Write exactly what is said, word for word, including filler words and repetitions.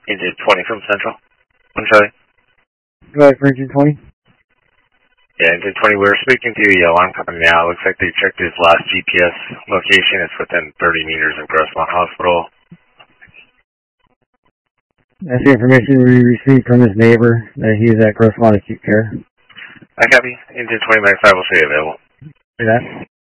Engine twenty from Central. I'm sorry. Go ahead for Engine twenty. Yeah, Engine twenty, we're speaking to the alarm company now. Looks like they checked his last G P S location. It's within thirty meters of Grossmont Hospital. That's the information we received from his neighbor, that he is at Grossmont Acute Care. I copy. Engine twenty by five will stay available. See that?